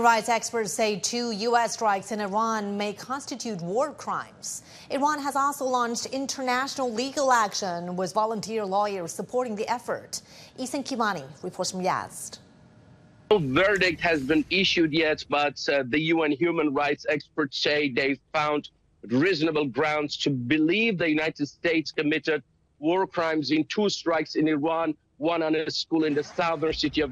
Human rights experts say 2 U.S. strikes in Iran may constitute war crimes. Iran has also launched international legal action with volunteer lawyers supporting the effort. Ethan Kimani reports from Yazd. No verdict has been issued yet, but the UN human rights experts say they found reasonable grounds to believe the United States committed war crimes in 2 strikes in Iran, one on a school in the southern city of